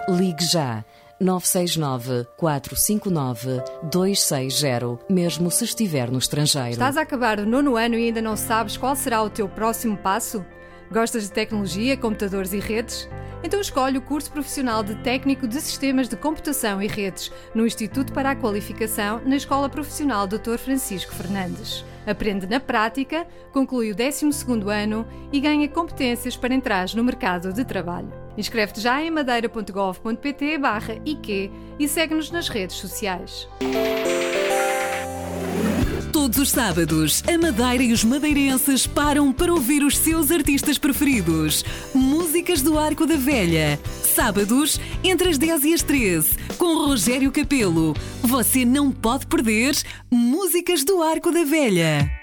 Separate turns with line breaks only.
Ligue já. 969 459 260, mesmo se estiver no estrangeiro.
Estás a acabar o 9º ano e ainda não sabes qual será o teu próximo passo? Gostas de tecnologia, computadores e redes? Então escolhe o curso profissional de Técnico de Sistemas de Computação e Redes no Instituto para a Qualificação na Escola Profissional Dr. Francisco Fernandes. Aprende na prática, conclui o 12º ano e ganha competências para entrar no mercado de trabalho. Inscreve-te já em madeira.gov.pt/IQ e segue-nos nas redes sociais.
Todos os sábados, a Madeira e os madeirenses param para ouvir os seus artistas preferidos. Músicas do Arco da Velha. Sábados, entre as 10 e as 13, com Rogério Capelo. Você não pode perder Músicas do Arco da Velha.